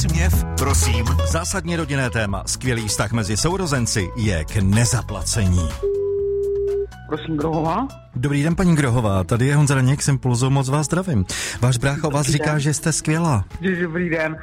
Úsměv, prosím. Zásadně rodinné téma. Skvělý vztah mezi sourozenci je k nezaplacení. Prosím, Grohová. Dobrý den, paní Grohová, tady je Honza Daněk z Impulzu, moc vás zdravím. Váš brácha o vás říká, že jste skvělá. Dobrý den.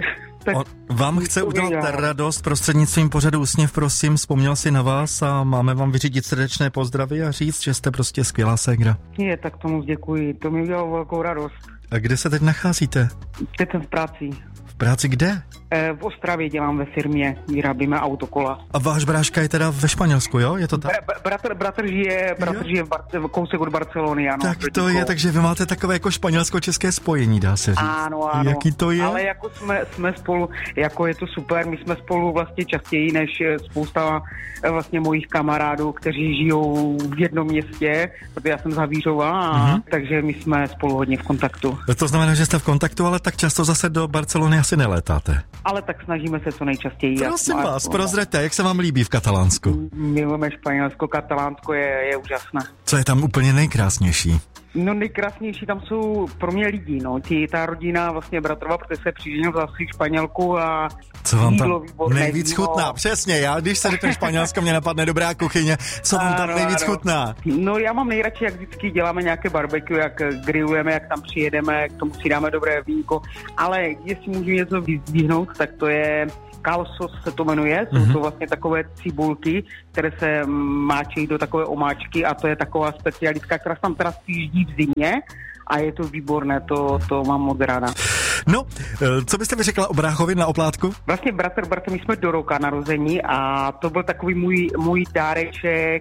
On vám chce udělat radost prostřednictvím pořadu Úsměv, prosím, vzpomněl si na vás a máme vám vyřídit srdečné pozdravy a říct, že jste prostě skvělá ségra. Tak tomu děkuji, to mi udělalo velkou radost. A kde se teď nacházíte? Teď jsem v práci. V práci kde? V Ostravě dělám ve firmě, vyrábíme autokola. A váš bráška je teda ve Španělsku, jo? Je to tak? Bratr žije kousek od Barcelony, ano. Tak to je, takže vy máte takové jako španělsko-české spojení, dá se říct. Ano. Jaký to je? Ale jako jsme spolu, jako je to super, my jsme spolu vlastně častěji než spousta vlastně mojich kamarádů, kteří žijou v jednom městě, protože já jsem z Havířova, takže my jsme spolu hodně v kontaktu. To znamená, že jste v kontaktu, ale tak často zase do Barcelony asi nelétáte. Ale tak snažíme se co nejčastěji. Prosím vás, prozřeďte, jak se vám líbí v Katalánsku? Milujeme Španělsko, Katalánsko je úžasné. Co je tam úplně nejkrásnější? No nejkrásnější tam jsou pro mě lidi, ta rodina vlastně bratrova, protože se přiženil zase Španělku a co vám tam nejvíc jídlo. chutná? Přesně, já když se řekne Španělsko, mě napadne dobrá kuchyně. Co vám tam nejvíc chutná? No já mám nejradši, jak vždycky děláme nějaké barbecue, jak grillujeme, jak tam přijedeme, k tomu si dáme dobré vínko, ale jestli můžu něco vyzdvihnout, tak to je calzos se to jmenuje, jsou to vlastně takové cibulky, které se máčejí do takové omáčky a to je taková specialitka, která se tam teda spíždí v zimě a je to výborné, to mám moc ráda. No, co byste mi řekla o bráchovi na oplátku? Vlastně bratr, my jsme do roka narození a to byl takový můj dáreček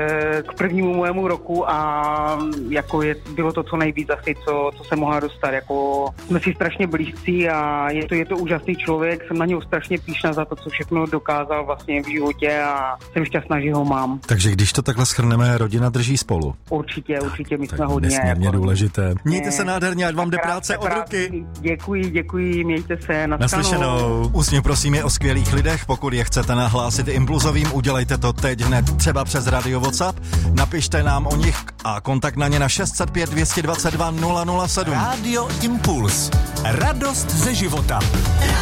k prvnímu mému roku a jako bylo to co nejvíc asi, co se mohla dostat, jako jsme si strašně blízcí a je to úžasný člověk, jsem na něho strašně pyšná za to, co všechno dokázal vlastně v životě a jsem šťastná, že ho mám. Takže když to takhle shrneme, rodina drží spolu. Určitě, my tak jsme hodně. Nesmírně důležité. Mějte se nádherně, ať vám jde práce od ruky. Děkuji, mějte se, naslyšenou. Úsměv prosím je o skvělých lidech, pokud je chcete nahlásit Impulzovým, udělejte to teď hned, třeba přes Radio WhatsApp, napište nám o nich a kontakt na ně na 605 222 007. Rádio Impuls. Radost ze života.